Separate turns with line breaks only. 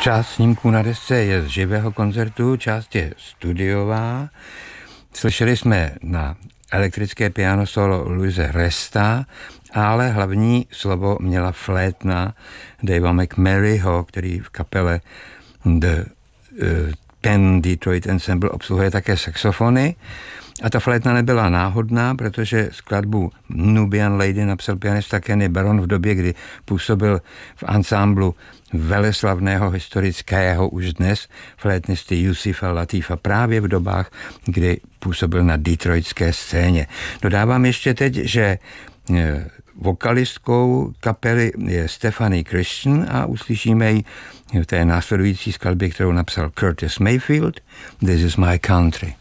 Část snímků na desce je z živého koncertu, část je studiová. Slyšeli jsme na elektrické piano solo Louise Resta, ale hlavní slovo měla flétna Davea McMurrayho, který v kapele The Penn Detroit Ensemble obsluhuje také saxofony. A ta flétna nebyla náhodná, protože skladbu Nubian Lady napsal pianista Kenny Barron v době, kdy působil v ansámblu veleslavného historického už dnes flétnisty Yusufa Latifa právě v dobách, kdy působil na detroitské scéně. Dodávám ještě teď, že vokalistkou kapely je Stephanie Christian a uslyšíme ji v té následující skladbě, kterou napsal Curtis Mayfield, This is my country.